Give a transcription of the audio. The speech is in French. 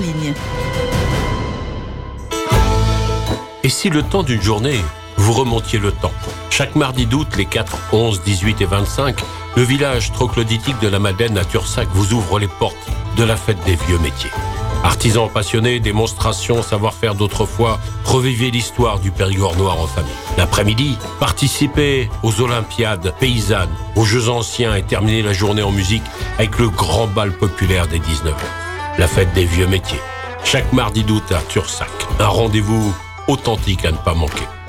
ligne. Et si le temps d'une journée, vous remontiez le temps? Chaque mardi d'août, les 4, 11, 18 et 25, le village troglodytique de la Madeleine à Tursac vous ouvre les portes de la fête des vieux métiers. Artisans passionnés, démonstrations, savoir-faire d'autrefois, revivez l'histoire du Périgord noir en famille. L'après-midi, participez aux Olympiades paysannes, aux Jeux anciens et terminez la journée en musique avec le grand bal populaire des 19h. La fête des vieux métiers. Chaque mardi d'août à Tursac. Un rendez-vous authentique à ne pas manquer.